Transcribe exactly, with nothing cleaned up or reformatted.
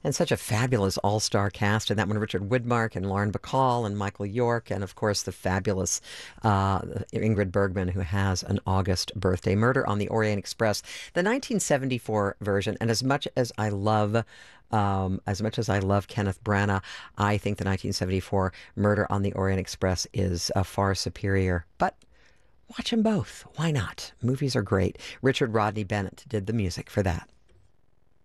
And such a fabulous all-star cast in that one. Richard Widmark and Lauren Bacall and Michael York, and of course the fabulous uh, Ingrid Bergman, who has an August birthday. Murder on the Orient Express, the nineteen seventy-four version. And as much as I love Um, as much as I love Kenneth Branagh, I think the nineteen seventy-four Murder on the Orient Express is uh, far superior. But watch them both. Why not? Movies are great. Richard Rodney Bennett did the music for that.